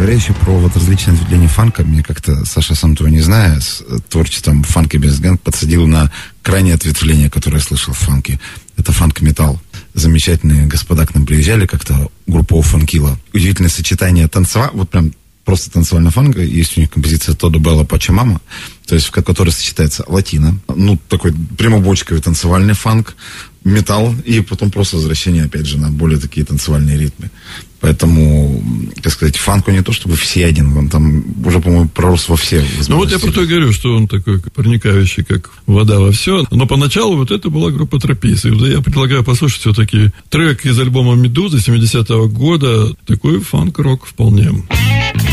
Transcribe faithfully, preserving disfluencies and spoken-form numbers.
Говоря еще про вот различные ответвления фанка, мне как-то Саша, сам того не зная, с творчеством Funky Bass Gang подсадил на крайнее ответвление, которое я слышал в фанке. Это фанк-металл. Замечательные господа к нам приезжали, как-то группа Фанкила. Удивительное сочетание танцевать, вот прям просто танцевального фанка. Есть у них композиция «Тодо Белла Пачамама», то есть в которой сочетается латино, ну, такой прямобочковый танцевальный фанк, металл, и потом просто возвращение, опять же, на более такие танцевальные ритмы. Поэтому, так сказать, фанку не то чтобы всеяден, он там уже, по-моему, пророс во все возможности. Ну вот я про то и говорю, что он такой проникающий, как вода во все. Но поначалу вот это была группа «Тропиз». И я предлагаю послушать все-таки трек из альбома «Медуза» семидесятого года. Такой фанк-рок вполне.